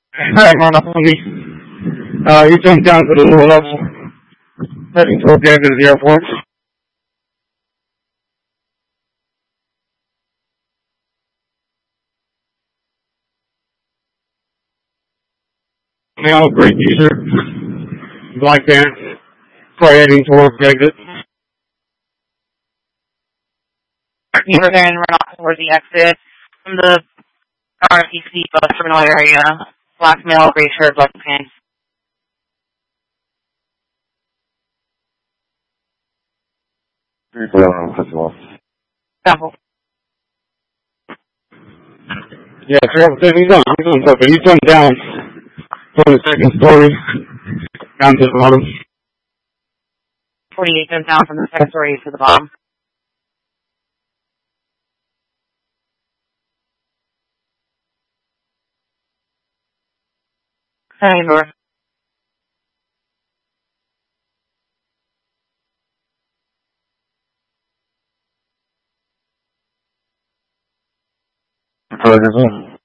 Alright, run up on me. You jumped down to the lower level, heading toward the exit of the airport. Male, gray t-shirt, black pants, probably heading towards the exit. You were there and run off towards the exit from the RTC bus terminal area. Black male, gray shirt, black pants. Sample. Yeah, he's on top, but he jumped down from the second story down to the bottom. 48 jumped down from the second story to the bottom. Heading north. What is it?